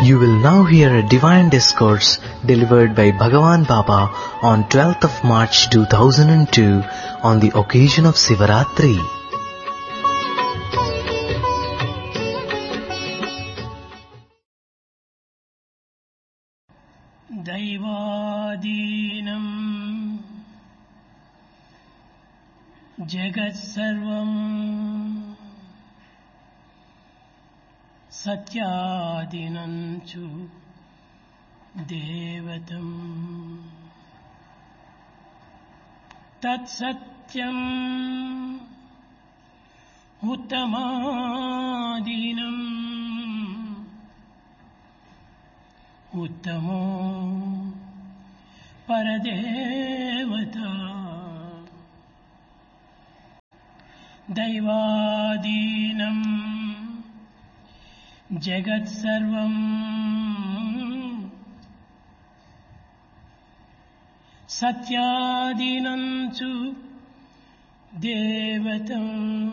You will now hear a divine discourse delivered by Bhagavan Baba on 12th of March 2002 on the occasion of Sivaratri. దైవాధీనం జగత్సర్వం సత్యాధీనంచు దేవతం తత్సత్యం ఉత్తమాధీనం ఉత్తమో పరదేవత దైవాధీనం జగత్సర్వం సత్యాధీనం చు దేవతం